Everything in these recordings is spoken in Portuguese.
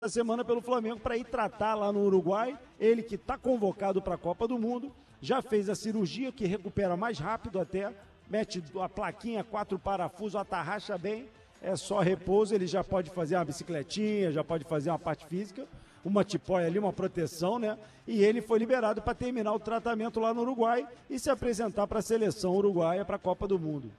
da semana pelo Flamengo para ir tratar lá no Uruguai. Ele que está convocado para a Copa do Mundo, já fez a cirurgia, que recupera mais rápido até, mete a plaquinha, 4 parafusos, atarracha bem, é só repouso, ele já pode fazer uma bicicletinha, já pode fazer uma parte física, uma tipóia ali, uma proteção, né? E ele foi liberado para terminar o tratamento lá no Uruguai e se apresentar para a seleção uruguaia para a Copa do Mundo.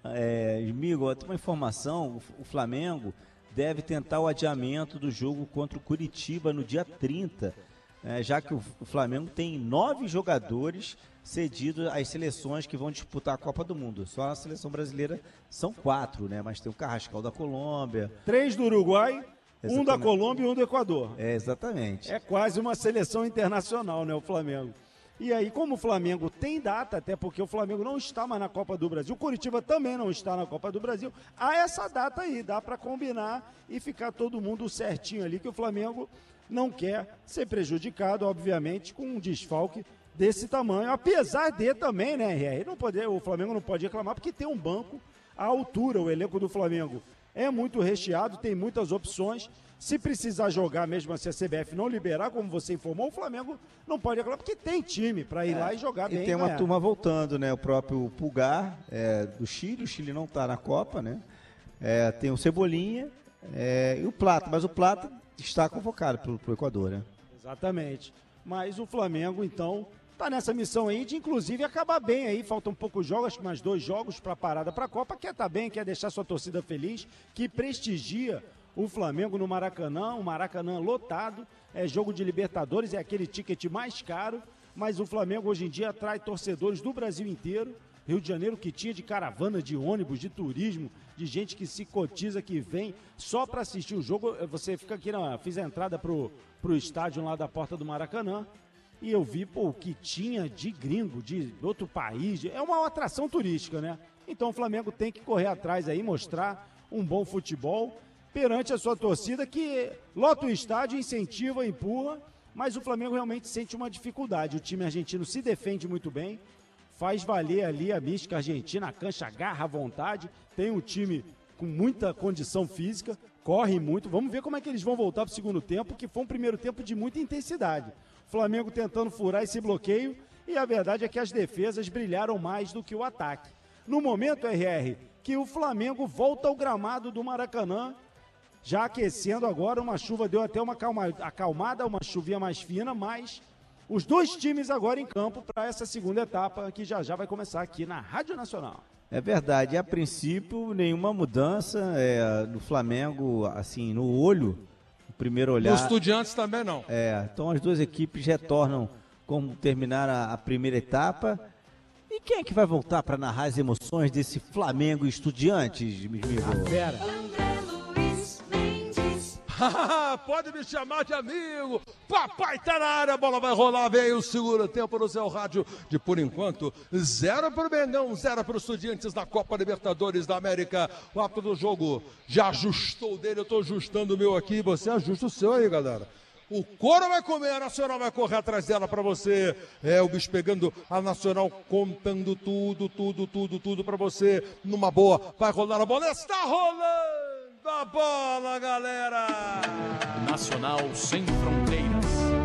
Amigo, tem uma informação, o Flamengo deve tentar o adiamento do jogo contra o Curitiba no dia 30, já que o Flamengo tem 9 jogadores cedidos às seleções que vão disputar a Copa do Mundo. Só na seleção brasileira são 4, né? Mas tem o Carrascal da Colômbia. 3 do Uruguai, Exatamente. 1 da Colômbia e 1 do Equador. Exatamente. É quase uma seleção internacional, né, o Flamengo. E aí, como o Flamengo tem data, até porque o Flamengo não está mais na Copa do Brasil, o Curitiba também não está na Copa do Brasil, há essa data aí, dá para combinar e ficar todo mundo certinho ali, que o Flamengo não quer ser prejudicado, obviamente, com um desfalque desse tamanho, apesar de também, né, o Flamengo não pode reclamar, porque tem um banco à altura, o elenco do Flamengo é muito recheado, tem muitas opções. Se precisar jogar, mesmo assim a CBF não liberar, como você informou, o Flamengo não pode reclamar, porque tem time para ir lá e jogar bem. E tem uma turma voltando, né? O próprio Pulgar, do Chile, o Chile não está na Copa, né? Tem o Cebolinha e o Plata, mas o Plata está convocado pro Equador, né? Exatamente. Mas o Flamengo, então, está nessa missão aí de, inclusive, acabar bem aí. Faltam poucos jogos, acho que mais 2 jogos para a parada para a Copa. Quer estar bem, quer deixar sua torcida feliz, que prestigia o Flamengo no Maracanã, o Maracanã lotado, é jogo de Libertadores, é aquele ticket mais caro, mas o Flamengo hoje em dia atrai torcedores do Brasil inteiro. Rio de Janeiro, que tinha de caravana, de ônibus, de turismo, de gente que se cotiza, que vem só para assistir o jogo. Você fica aqui, fiz a entrada pro estádio lá da porta do Maracanã e eu vi o que tinha de gringo, de outro país. É uma atração turística, né? Então o Flamengo tem que correr atrás aí, mostrar um bom futebol perante a sua torcida, que lota o estádio, incentiva, empurra, mas o Flamengo realmente sente uma dificuldade. O time argentino se defende muito bem, faz valer ali a mística argentina, a cancha agarra à vontade, tem um time com muita condição física, corre muito. Vamos ver como é que eles vão voltar para o segundo tempo, que foi um primeiro tempo de muita intensidade. O Flamengo tentando furar esse bloqueio, e a verdade é que as defesas brilharam mais do que o ataque. No momento, RR, que o Flamengo volta ao gramado do Maracanã, já aquecendo agora, uma chuva deu até uma acalmada, uma chuvinha mais fina, mas os 2 times agora em campo para essa segunda etapa, que já vai começar aqui na Rádio Nacional. É verdade, a princípio nenhuma mudança no Flamengo, assim, no olho, no primeiro olhar. Os Estudiantes também não. Então as 2 equipes retornam como terminaram a primeira etapa. E quem é que vai voltar para narrar as emoções desse Flamengo e Estudiantes, amigo? Pera. Pode me chamar de amigo. Papai tá na área, a bola vai rolar, vem aí o segundo tempo no seu rádio. De por enquanto, 0 pro Mengão, 0 pro Estudiantes na Copa Libertadores da América. O árbitro do jogo já ajustou o dele, eu tô ajustando o meu aqui, você ajusta o seu aí, galera. O couro vai comer, a Nacional vai correr atrás dela pra você. O bicho pegando, a Nacional contando tudo pra você. Numa boa, vai rolar a bola, está rolando a bola, galera! Nacional sem fronteiras.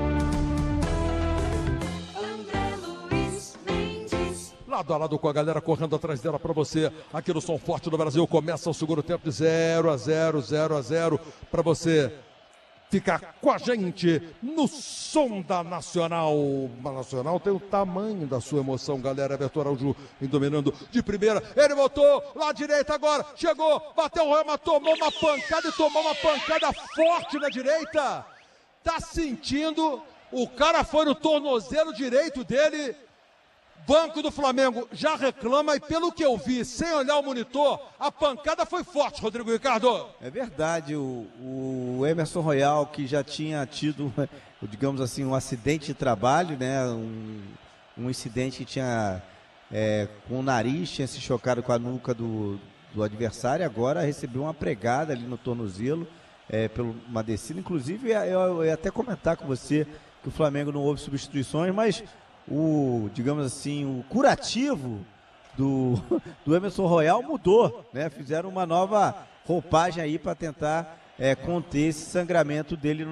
Lado a lado com a galera correndo atrás dela para você. Aqui no Som Forte do Brasil começa o segundo tempo de 0-0 para você ficar com a gente no som da Nacional. A Nacional tem o tamanho da sua emoção, galera. Everton Araújo dominando de primeira. Ele voltou lá à direita agora. Chegou, bateu o Rama, tomou uma pancada e tomou uma pancada forte na direita. Tá sentindo? O cara foi no tornozelo direito dele. Banco do Flamengo já reclama e pelo que eu vi, sem olhar o monitor, a pancada foi forte, Rodrigo Ricardo. É verdade, o Emerson Royal, que já tinha tido, digamos assim, um acidente de trabalho, né? Um incidente que tinha com o nariz, tinha se chocado com a nuca do adversário, agora recebeu uma pregada ali no tornozelo, por uma descida. Inclusive, eu ia até comentar com você que o Flamengo não houve substituições, mas digamos assim, o curativo do Emerson Royal mudou, né? Fizeram uma nova roupagem aí para tentar conter esse sangramento dele no